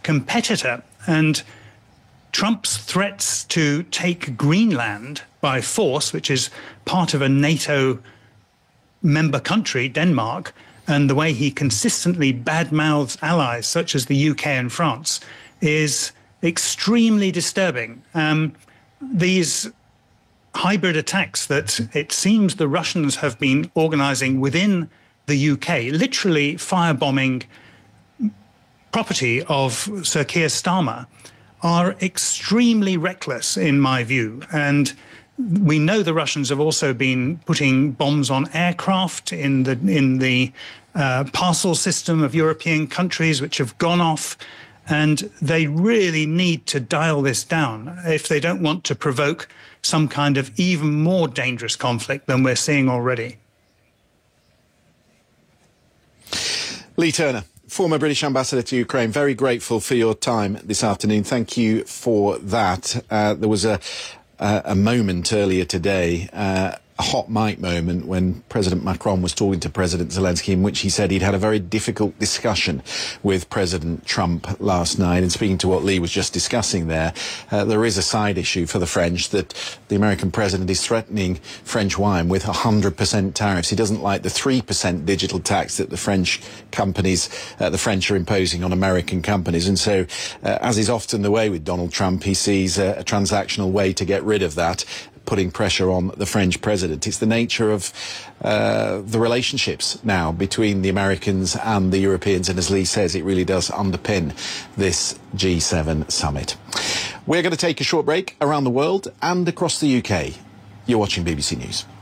competitor. And Trump's threats to take Greenland by force, which is part of a NATO member country, Denmark, and the way he consistently badmouths allies such as the UK and France is extremely disturbing. These hybrid attacks that it seems the Russians have been organizing within the UK, literally firebombing property of Sir Keir Starmer, are extremely reckless in my view. And we know the Russians have also been putting bombs on aircraft in the parcel system of European countries, which have gone off. And they really need to dial this down if they don't want to provoke some kind of even more dangerous conflict than we're seeing already. Lee Turner, former British ambassador to Ukraine, very grateful for your time this afternoon. Thank you for that. There was a moment earlier today, a hot mic moment when President Macron was talking to President Zelensky, in which he said he'd had a very difficult discussion with President Trump last night. And speaking to what Lee was just discussing there, there is a side issue for the French that the American president is threatening French wine with 100% tariffs. He doesn't like the 3% digital tax that the French companies, the French are imposing on American companies. And so, as is often the way with Donald Trump, he sees a transactional way to get rid of that, putting pressure on the French president. It's the nature of the relationships now between the Americans and the Europeans, and as Lee says, it really does underpin this G7 summit. We're going to take a short break around the world and across the UK. You're watching BBC News.